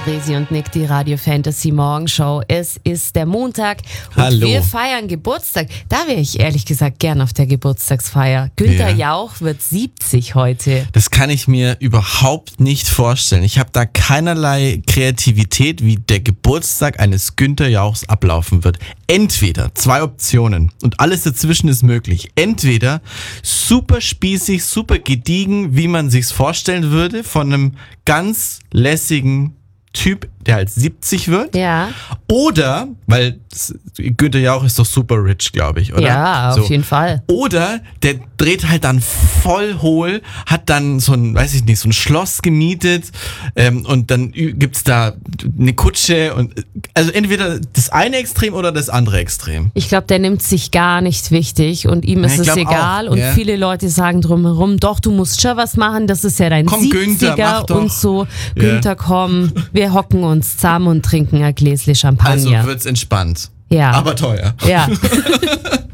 Resi und Nick, die Radio Fantasy Morgenshow. Es ist der Montag und Hallo. Wir feiern Geburtstag. Da wäre ich ehrlich gesagt gern auf der Geburtstagsfeier. Günther Jauch wird 70 heute. Das kann ich mir überhaupt nicht vorstellen. Ich habe da keinerlei Kreativität, wie der Geburtstag eines Günther Jauchs ablaufen wird. Entweder 2 Optionen und alles dazwischen ist möglich. Entweder super spießig, super gediegen, wie man sich's vorstellen würde, von einem ganz lässigen Typ, der halt 70 wird. Ja. Oder, weil Günther Jauch ist doch super rich, glaube ich, oder? Ja, auf jeden Fall. Oder der dreht halt dann voll hohl, hat dann so ein, weiß ich nicht, so ein Schloss gemietet und dann gibt's da eine Kutsche und also entweder das eine Extrem oder das andere Extrem. Ich glaube, der nimmt sich gar nicht wichtig und ihm ist Ich es glaub egal auch, und ja. viele Leute sagen drumherum, doch, du musst schon was machen, das ist ja dein Komm, 70er Günther, mach doch. und so. Ja. Günther, komm, wir hocken uns zusammen und trinken ein Gläschen Champagner. Also wird's entspannt. Ja. Aber teuer. Ja.